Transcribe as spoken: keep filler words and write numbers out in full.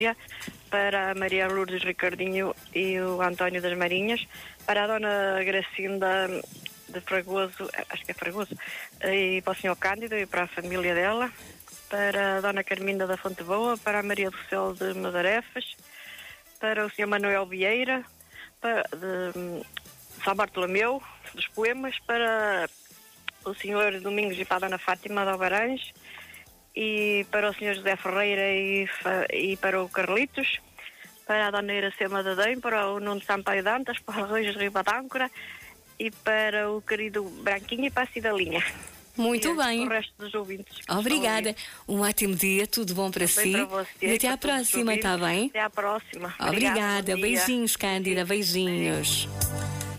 para a Maria Lourdes Ricardinho e o António das Marinhas, para a Dona Gracinda de Fragoso, acho que é Fragoso, e para o senhor Cândido e para a família dela, para a Dona Carminda da Fonte Boa, para a Maria do Céu de Madarefas, para o senhor Manuel Vieira, para, de São Bartolomeu, dos Poemas, para o senhor Domingos e para a Dona Fátima de Alvarães, e para o senhor José Ferreira e, e para o Carlitos, para a Dona Iracema de Adém, para o Nuno Sampaio Dantas, para o Reis de Ribadâncora e para o querido Branquinho e para a Cidalinha. Muito e bem. O resto dos ouvintes. Obrigada. Um ótimo dia, tudo bom para si. Para você, e até à próxima, está bem? Até à próxima. Obrigada. Obrigada. Beijinhos, Cândida. Beijinhos.